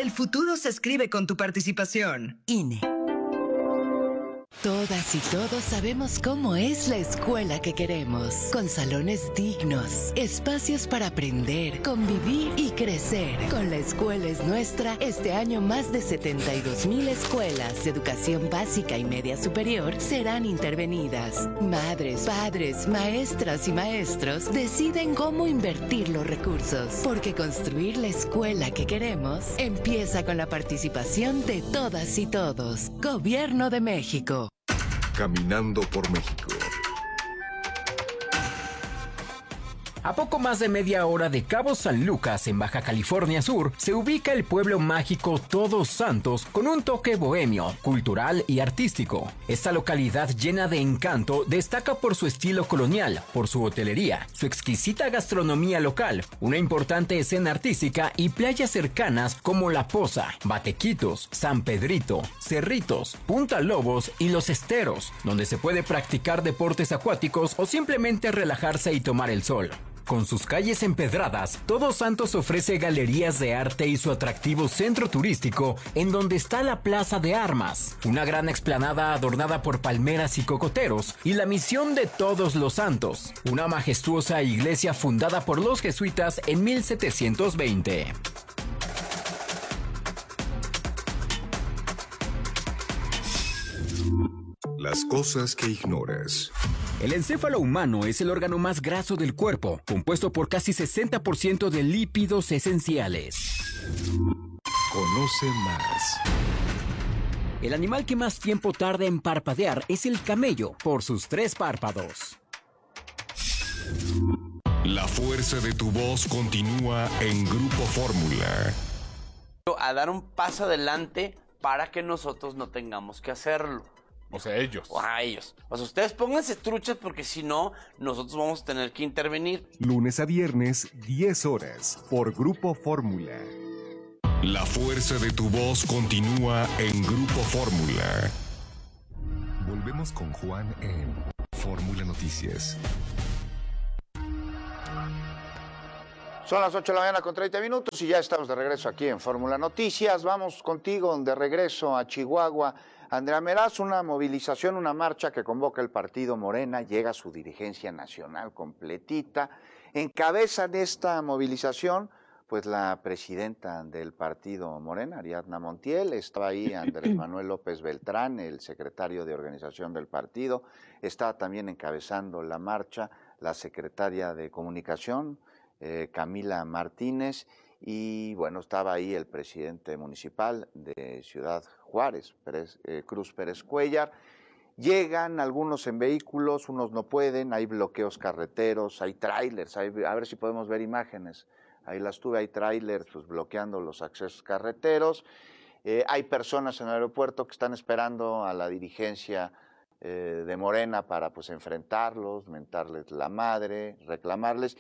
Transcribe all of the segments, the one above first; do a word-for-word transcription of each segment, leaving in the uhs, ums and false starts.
El futuro se escribe con tu participación. I N E. Todas y todos sabemos cómo es la escuela que queremos, con salones dignos, espacios para aprender, convivir y crecer. Con La Escuela es Nuestra, este año más de setenta y dos mil escuelas de educación básica y media superior serán intervenidas. Madres, padres, maestras y maestros deciden cómo invertir los recursos, porque construir la escuela que queremos empieza con la participación de todas y todos. Gobierno de México. Caminando por México. A poco más de media hora de Cabo San Lucas, en Baja California Sur, se ubica el pueblo mágico Todos Santos con un toque bohemio, cultural y artístico. Esta localidad llena de encanto destaca por su estilo colonial, por su hotelería, su exquisita gastronomía local, una importante escena artística y playas cercanas como La Poza, Batequitos, San Pedrito, Cerritos, Punta Lobos y Los Esteros, donde se puede practicar deportes acuáticos o simplemente relajarse y tomar el sol. Con sus calles empedradas, Todos Santos ofrece galerías de arte y su atractivo centro turístico, en donde está la Plaza de Armas, una gran explanada adornada por palmeras y cocoteros, y la Misión de Todos los Santos, una majestuosa iglesia fundada por los jesuitas en mil setecientos veinte. Las cosas que ignoras. El encéfalo humano es el órgano más graso del cuerpo, compuesto por casi sesenta por ciento de lípidos esenciales. Conoce más. El animal que más tiempo tarda en parpadear es el camello, por sus tres párpados. La fuerza de tu voz continúa en Grupo Fórmula. A dar un paso adelante para que nosotros no tengamos que hacerlo. O sea, ellos. O a ellos. O sea, ustedes pónganse truchas porque si no, nosotros vamos a tener que intervenir. Lunes a viernes, diez horas, por Grupo Fórmula. La fuerza de tu voz continúa en Grupo Fórmula. Volvemos con Juan en Fórmula Noticias. Son las ocho de la mañana con treinta minutos y ya estamos de regreso aquí en Fórmula Noticias. Vamos contigo de regreso a Chihuahua. Andrea Meraz, una movilización, una marcha que convoca el partido Morena, llega a su dirigencia nacional completita. Encabezan esta movilización, pues la presidenta del partido Morena, Ariadna Montiel, estaba ahí Andrés Manuel López Beltrán, el secretario de organización del partido, estaba también encabezando la marcha la secretaria de Comunicación, eh, Camila Martínez, y bueno, estaba ahí el presidente municipal de Ciudad Juárez, Pérez, eh, Cruz Pérez Cuellar. Llegan algunos en vehículos, unos no pueden, hay bloqueos carreteros, hay trailers, hay, a ver si podemos ver imágenes, ahí las tuve, hay trailers pues, bloqueando los accesos carreteros, eh, hay personas en el aeropuerto que están esperando a la dirigencia eh, de Morena para pues enfrentarlos, mentarles la madre, reclamarles,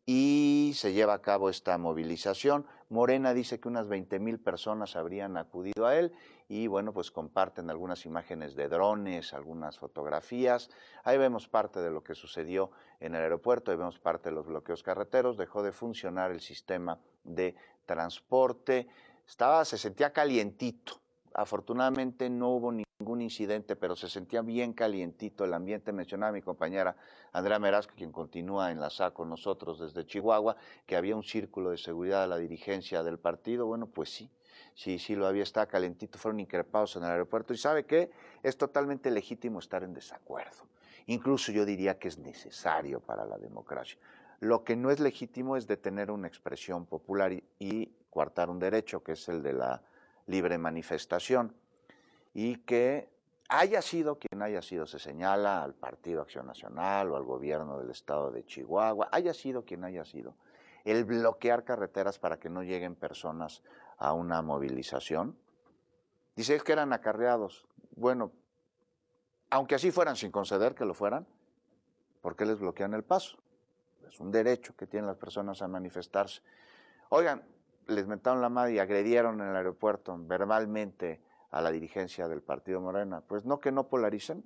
y se lleva a cabo esta movilización. Morena dice que unas veinte mil personas habrían acudido a él y bueno, pues comparten algunas imágenes de drones, algunas fotografías. Ahí vemos parte de lo que sucedió en el aeropuerto, ahí vemos parte de los bloqueos carreteros, dejó de funcionar el sistema de transporte, estaba, se sentía calientito. Afortunadamente no hubo ningún incidente, pero se sentía bien calientito el ambiente. Mencionaba mi compañera Andrea Meraz, quien continúa enlazada con nosotros desde Chihuahua, que había un círculo de seguridad a la dirigencia del partido. Bueno, pues sí, sí, sí lo había, estaba calentito, fueron increpados en el aeropuerto. ¿Y sabe qué? Es totalmente legítimo estar en desacuerdo. Incluso yo diría que es necesario para la democracia. Lo que no es legítimo es detener una expresión popular y, y coartar un derecho, que es el de la libre manifestación, y que haya sido quien haya sido, se señala al Partido Acción Nacional o al gobierno del estado de Chihuahua, haya sido quien haya sido, el bloquear carreteras para que no lleguen personas a una movilización. Dice es que eran acarreados. Bueno, aunque así fueran, sin conceder que lo fueran, ¿por qué les bloquean el paso? Es un derecho que tienen las personas a manifestarse. Oigan, les mentaron la madre y agredieron en el aeropuerto verbalmente a la dirigencia del partido Morena. Pues no que no polaricen,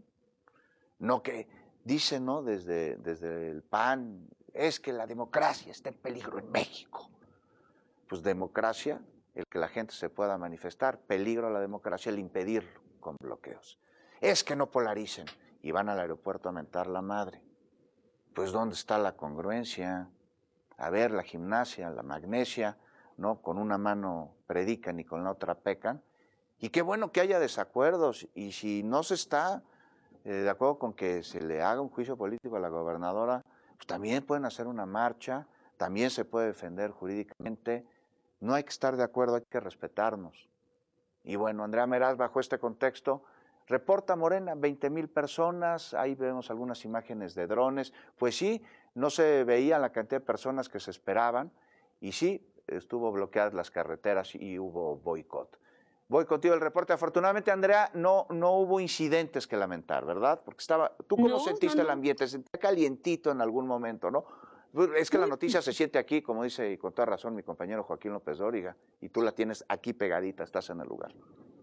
no que dicen, ¿no? Desde, desde el P A N, es que la democracia está en peligro en México. Pues democracia, el que la gente se pueda manifestar, peligro a la democracia el impedirlo con bloqueos. Es que no polaricen y van al aeropuerto a mentar la madre. Pues ¿dónde está la congruencia? A ver, la gimnasia, la magnesia, ¿no? Con una mano predican y con la otra pecan. Y qué bueno que haya desacuerdos, y si no se está eh, de acuerdo con que se le haga un juicio político a la gobernadora, pues también pueden hacer una marcha, también se puede defender jurídicamente. No hay que estar de acuerdo, hay que respetarnos. Y bueno, Andrea Meraz, bajo este contexto, reporta Morena, veinte mil personas, ahí vemos algunas imágenes de drones. Pues sí, no se veía la cantidad de personas que se esperaban, y sí, estuvo bloqueadas las carreteras y hubo boicot. Voy contigo el reporte. Afortunadamente, Andrea, no, no hubo incidentes que lamentar, ¿verdad? Porque estaba, ¿tú cómo No, sentiste no, no. el ambiente? Se sentía calientito en algún momento, ¿no? Es que la noticia se siente aquí, como dice, y con toda razón, mi compañero Joaquín López Dóriga, y tú la tienes aquí pegadita, estás en el lugar.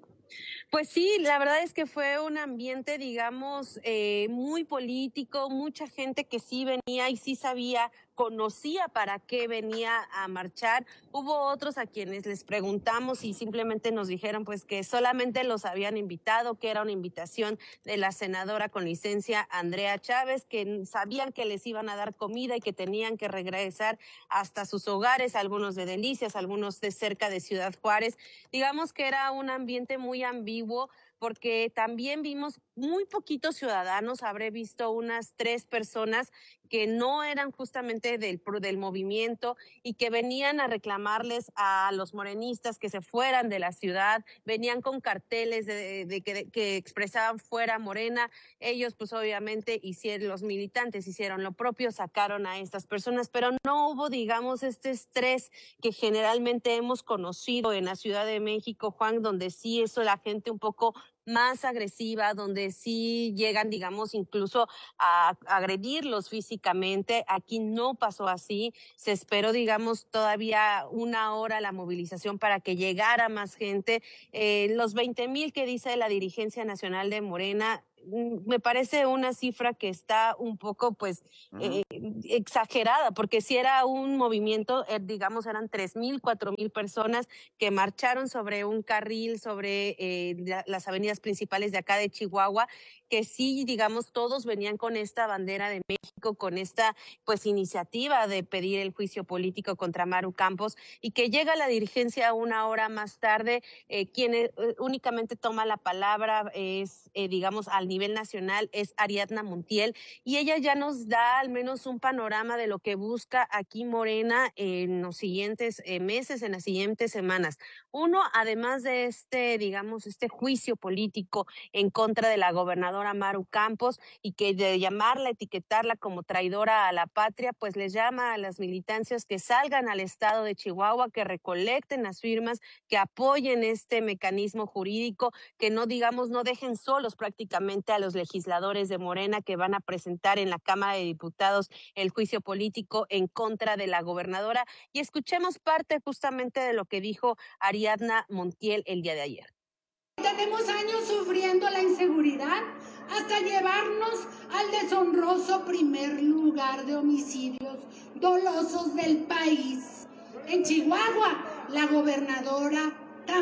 Pues sí, la verdad es que fue un ambiente, digamos, eh, muy político, mucha gente que sí venía y sí sabía, conocía para qué venía a marchar. Hubo otros a quienes les preguntamos y simplemente nos dijeron pues que solamente los habían invitado, que era una invitación de la senadora con licencia Andrea Chávez, que sabían que les iban a dar comida y que tenían que regresar hasta sus hogares, algunos de Delicias, algunos de cerca de Ciudad Juárez. Digamos que era un ambiente muy ambiguo, porque también vimos muy poquitos ciudadanos, habré visto unas tres personas que no eran justamente del, del movimiento y que venían a reclamarles a los morenistas que se fueran de la ciudad, venían con carteles de, de, de, de que expresaban fuera Morena. Ellos pues obviamente hicieron, los militantes hicieron lo propio, sacaron a estas personas, pero no hubo, digamos, este estrés que generalmente hemos conocido en la Ciudad de México, Juan, donde sí eso la gente un poco más agresiva, donde sí llegan, digamos, incluso a agredirlos físicamente. Aquí no pasó así. Se esperó, digamos, todavía una hora la movilización para que llegara más gente. Eh, los veinte mil que dice la dirigencia nacional de Morena, me parece una cifra que está un poco, pues, uh-huh. eh, exagerada, porque si era un movimiento, eh, digamos, eran tres mil, cuatro mil personas que marcharon sobre un carril, sobre eh, la, las avenidas principales de acá de Chihuahua, que sí, digamos, todos venían con esta bandera de México, con esta, pues, iniciativa de pedir el juicio político contra Maru Campos, y que llega la dirigencia una hora más tarde. Eh, quien eh, únicamente toma la palabra es, eh, digamos, al nivel nacional, es Ariadna Montiel, y ella ya nos da al menos un panorama de lo que busca aquí Morena en los siguientes eh, meses, en las siguientes semanas. Uno, además de este, digamos, este juicio político en contra de la gobernadora Maru Campos, y que de llamarla, etiquetarla como traidora a la patria, pues les llama a las militancias que salgan al estado de Chihuahua, que recolecten las firmas, que apoyen este mecanismo jurídico, que no, digamos, no dejen solos prácticamente a los legisladores de Morena que van a presentar en la Cámara de Diputados el juicio político en contra de la gobernadora. Y escuchemos parte justamente de lo que dijo Ariadna Montiel el día de ayer. Tenemos años sufriendo la inseguridad hasta llevarnos al deshonroso primer lugar de homicidios dolosos del país. En Chihuahua, la gobernadora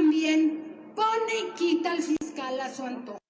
también pone y quita al fiscal a su antojo.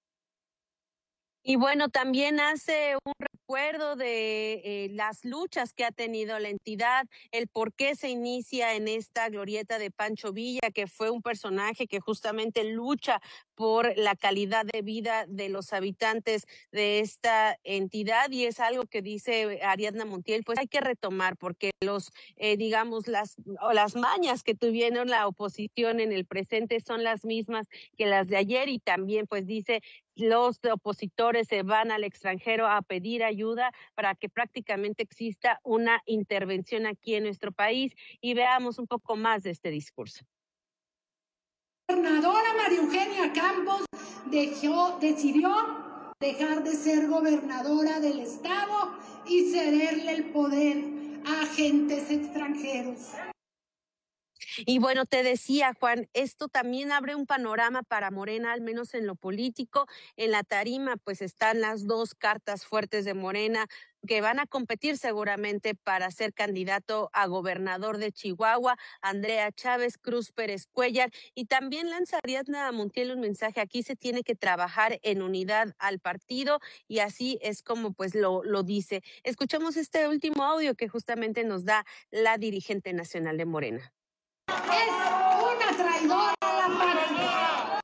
Y bueno, también hace un recuerdo de eh, las luchas que ha tenido la entidad, el por qué se inicia en esta glorieta de Pancho Villa, que fue un personaje que justamente lucha por la calidad de vida de los habitantes de esta entidad, y es algo que dice Ariadna Montiel, pues hay que retomar, porque los, eh, digamos, las, o las mañas que tuvieron la oposición en el presente son las mismas que las de ayer, y también pues dice, los opositores se van al extranjero a pedir ayuda para que prácticamente exista una intervención aquí en nuestro país, y veamos un poco más de este discurso. La gobernadora María Eugenia Campos dejó, decidió dejar de ser gobernadora del estado y cederle el poder a agentes extranjeros. Y bueno, te decía, Juan, esto también abre un panorama para Morena, al menos en lo político. En la tarima, pues están las dos cartas fuertes de Morena que van a competir seguramente para ser candidato a gobernador de Chihuahua, Andrea Chávez, Cruz Pérez Cuellar, y también lanza Ariadna Montiel un mensaje: aquí se tiene que trabajar en unidad al partido, y así es como pues lo, lo dice. Escuchemos este último audio que justamente nos da la dirigente nacional de Morena. Es una traidora a la patria.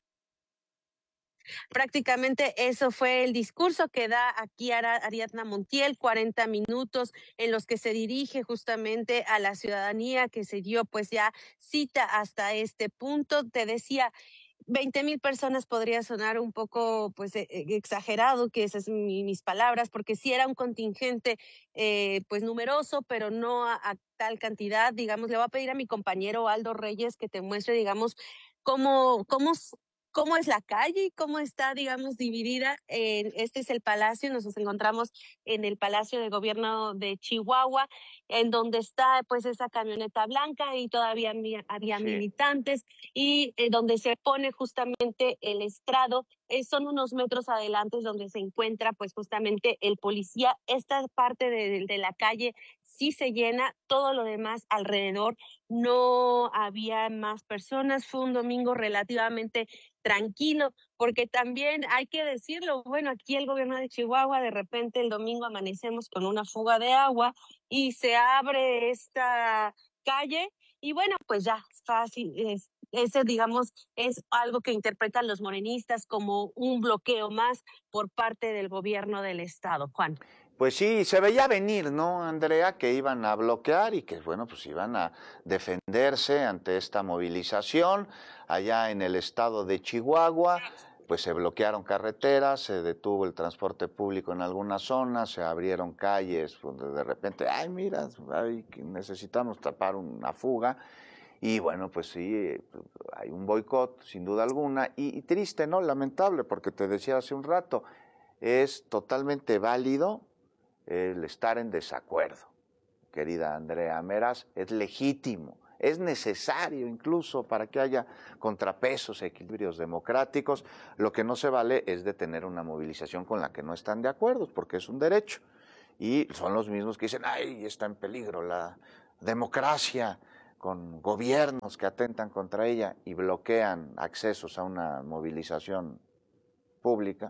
Prácticamente eso fue el discurso que da aquí Ariadna Montiel, cuarenta minutos en los que se dirige justamente a la ciudadanía que se dio pues ya cita hasta este punto. Te decía, veinte mil personas podría sonar un poco pues eh, exagerado, que esas son mis palabras, porque sí era un contingente eh, pues numeroso, pero no a, a tal cantidad. Digamos, le voy a pedir a mi compañero Aldo Reyes que te muestre, digamos, cómo, cómo, cómo es la calle, cómo está, digamos, dividida. Eh, este es el Palacio, nos encontramos en el Palacio de Gobierno de Chihuahua, en donde está pues esa camioneta blanca y todavía había sí. militantes, y eh, donde se pone justamente el estrado. Eh, son unos metros adelante donde se encuentra pues justamente el policía. Esta parte de, de la calle sí se llena, todo lo demás alrededor no había más personas. Fue un domingo relativamente tranquilo, porque también hay que decirlo, bueno, aquí el gobierno de Chihuahua, de repente el domingo amanecemos con una fuga de agua y se abre esta calle y bueno, pues ya es fácil, es, ese digamos es algo que interpretan los morenistas como un bloqueo más por parte del gobierno del estado. Juan. Pues sí, se veía venir, ¿no, Andrea? Que iban a bloquear y que, bueno, pues iban a defenderse ante esta movilización. Allá en el estado de Chihuahua, pues se bloquearon carreteras, se detuvo el transporte público en algunas zonas, se abrieron calles donde de repente, ay, mira, ay, necesitamos tapar una fuga. Y bueno, pues sí, hay un boicot, sin duda alguna, y, y triste, ¿no? Lamentable, porque te decía hace un rato, es totalmente válido el estar en desacuerdo, querida Andrea Meraz, es legítimo, es necesario incluso para que haya contrapesos, equilibrios democráticos. Lo que no se vale es detener una movilización con la que no están de acuerdo, porque es un derecho. Y son los mismos que dicen, ay, está en peligro la democracia, con gobiernos que atentan contra ella y bloquean accesos a una movilización pública.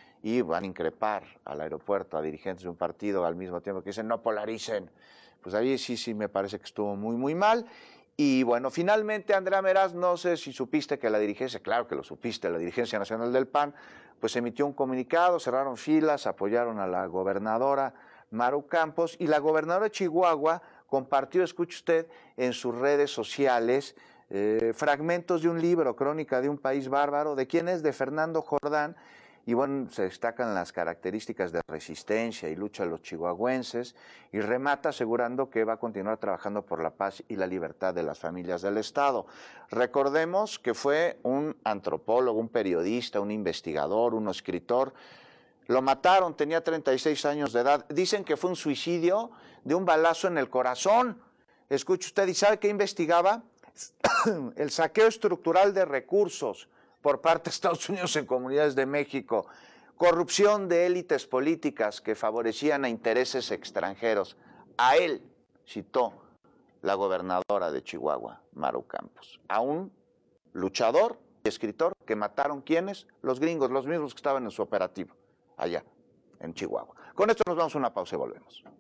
Y van a increpar al aeropuerto a dirigentes de un partido al mismo tiempo que dicen no polaricen. Pues ahí sí, sí me parece que estuvo muy, muy mal. Y bueno, finalmente, Andrea Meraz, no sé si supiste que la dirigencia, claro que lo supiste, la dirigencia nacional del P A N, pues emitió un comunicado, cerraron filas, apoyaron a la gobernadora Maru Campos, y la gobernadora de Chihuahua compartió, escuche usted, en sus redes sociales, eh, fragmentos de un libro, Crónica de un país bárbaro. ¿De quién es? De Fernando Jordán. Y bueno, se destacan las características de resistencia y lucha de los chihuahuenses, y remata asegurando que va a continuar trabajando por la paz y la libertad de las familias del Estado. Recordemos que fue un antropólogo, un periodista, un investigador, un escritor. Lo mataron, tenía treinta y seis años de edad. Dicen que fue un suicidio de un balazo en el corazón. Escuche usted, ¿y sabe qué investigaba? El saqueo estructural de recursos por parte de Estados Unidos en comunidades de México, corrupción de élites políticas que favorecían a intereses extranjeros. A él citó la gobernadora de Chihuahua, Maru Campos, a un luchador y escritor que mataron, ¿quiénes? Los gringos, los mismos que estaban en su operativo allá en Chihuahua. Con esto nos vamos a una pausa y volvemos.